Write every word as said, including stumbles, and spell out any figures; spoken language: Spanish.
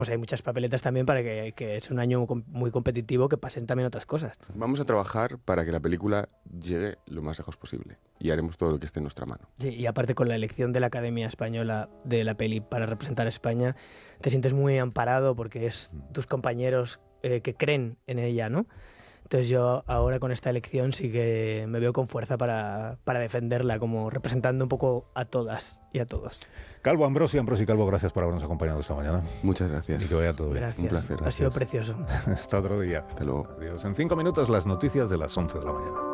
pues hay muchas papeletas también para que, que es un año muy competitivo, que pasen también otras cosas. Vamos a trabajar para que la película llegue lo más lejos posible y haremos todo lo que esté en nuestra mano. Sí, y aparte con la elección de la Academia Española de la peli para representar a España, te sientes muy amparado porque es tus compañeros eh, que creen en ella, ¿no? Entonces yo ahora con esta elección sí que me veo con fuerza para, para defenderla, como representando un poco a todas y a todos. Calvo, Ambrosi, Ambrosi Calvo, gracias por habernos acompañado esta mañana. Muchas gracias. Y que vaya todo bien. Gracias. Un placer. Ha sido precioso. Hasta otro día. Hasta luego. Adiós. En cinco minutos las noticias de las once de la mañana.